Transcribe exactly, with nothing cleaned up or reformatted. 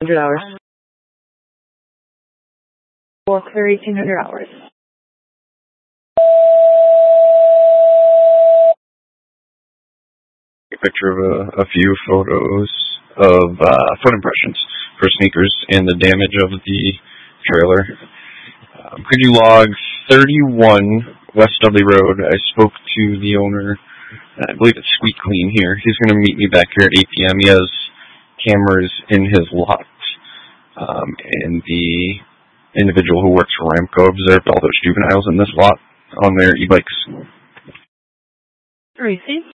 hundred hours. We'll clear eighteen hundred hours. A picture of a, a few photos of uh, foot impressions for sneakers and the damage of the trailer. Um, could you log thirty-one West Dudley Road? I spoke to the owner. I believe it's Sweet Clean here. He's going to meet me back here at eight p.m. He has cameras in his lot. Um, and the individual who works for Ramco observed all those juveniles in this lot on their e-bikes. Received.